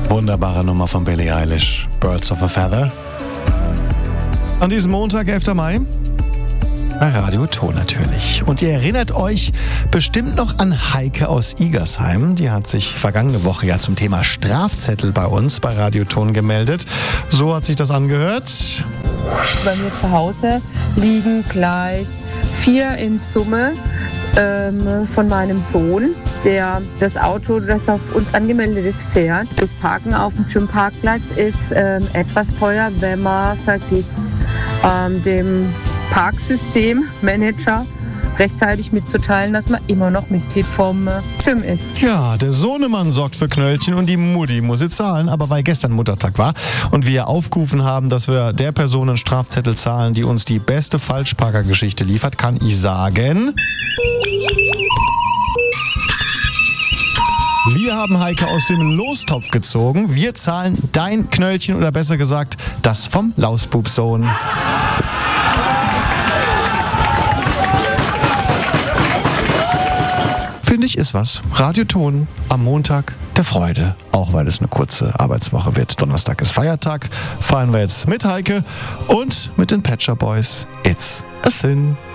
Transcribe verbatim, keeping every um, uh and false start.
Wunderbare Nummer von Billie Eilish, Birds of a Feather. An diesem Montag, elften Mai, bei Radio Ton natürlich. Und ihr erinnert euch bestimmt noch an Heike aus Igersheim. Die hat sich vergangene Woche ja zum Thema Strafzettel bei uns bei Radio Ton gemeldet. So hat sich das angehört. Bei mir zu Hause liegen gleich vier in Summe ähm, von meinem Sohn, der das Auto, das auf uns angemeldet ist, fährt. Das Parken auf dem Gymparkplatz ist ähm, etwas teuer, wenn man vergisst, ähm, dem Parksystemmanager rechtzeitig mitzuteilen, dass man immer noch Mitglied vom Gym ist. Ja, der Sohnemann sorgt für Knöllchen und die Mutti muss sie zahlen. Aber weil gestern Muttertag war und wir aufgerufen haben, dass wir der Person einen Strafzettel zahlen, die uns die beste Falschparkergeschichte liefert, kann ich sagen... Wir haben Heike aus dem Lostopf gezogen. Wir zahlen dein Knöllchen oder besser gesagt, das vom Lausbubsohn. Finde ich, ist was. Radio Ton am Montag der Freude. Auch weil es eine kurze Arbeitswoche wird. Donnerstag ist Feiertag. Feiern wir jetzt mit Heike und mit den Pet Shop Boys. It's a Sin.